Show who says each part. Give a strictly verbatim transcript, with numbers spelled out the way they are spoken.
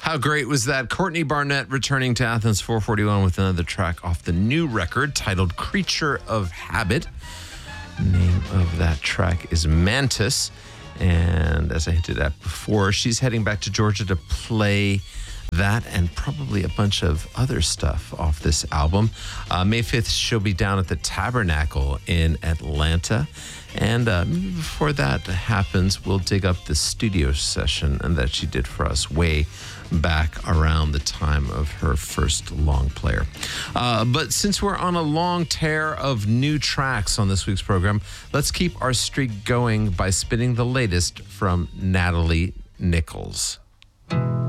Speaker 1: How great was that? Courtney Barnett returning to Athens four forty-one with another track off the new record titled Creature of Habit. The name of that track is Mantis. And as I hinted at before, she's heading back to Georgia to play that and probably a bunch of other stuff off this album. Uh, May fifth, she'll be down at the Tabernacle in Atlanta. And uh, maybe before that happens, we'll dig up the studio session that she did for us way back around the time of her first long player. Uh, but since we're on a long tear of new tracks on this week's program, let's keep our streak going by spinning the latest from Natalie Nichols.